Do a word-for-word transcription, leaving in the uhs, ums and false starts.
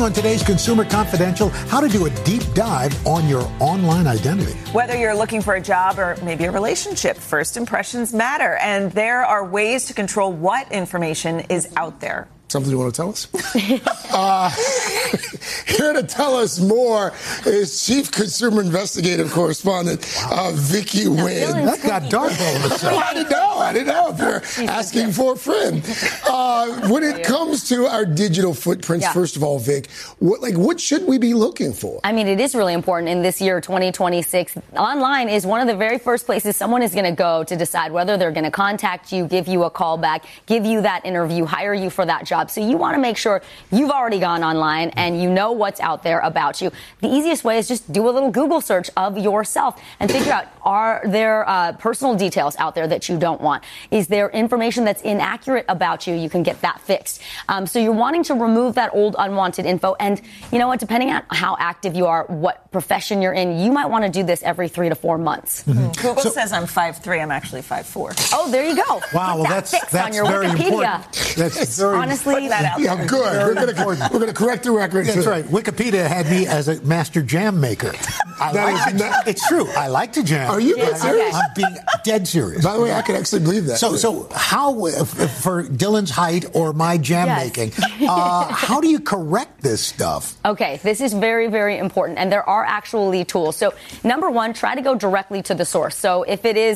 On today's Consumer Confidential, how to do a deep dive on your online identity. Whether you're looking for a job or maybe a relationship, first impressions matter. And there are ways to control what information is out there. Something you want to tell us? uh, here to tell us more is Chief Consumer Investigative Correspondent uh, Vicky Nguyen. That got dark all of a sudden. I didn't know. I didn't know. If you're asking for a friend. Uh, when it comes to our digital footprints, yeah. first of all, Vic, what, like, what should we be looking for? I mean, it is really important in this year, twenty twenty-six. Online is one of the very first places someone is going to go to decide whether they're going to contact you, give you a call back, give you that interview, hire you for that job. So you want to make sure you've already gone online and you know what's out there about you. The easiest way is just do a little Google search of yourself and figure out, are there uh, personal details out there that you don't want? Is there information that's inaccurate about you? You can get that fixed. Um, so you're wanting to remove that old unwanted info. And you know what? Depending on how active you are, what profession you're in, you might want to do this every three to four months. Mm-hmm. Google so, says I'm five three. I'm actually five four. Oh, there you go. Wow. Well, that that's, that's on your very Wikipedia. important. That's very Honestly, that out yeah, there. good. We're going we're going to correct the record. That's too. right. Wikipedia had me as a master jam maker. I like to, not, it's true. I like to jam. Are you being serious? I'm being dead serious. By the way, I can actually believe that. So, so how, if, for Dylan's height or my jam yes. making, uh, how do you correct this stuff? Okay, this is very, very important. And there are actually tools. So, number one, try to go directly to the source. So, if it is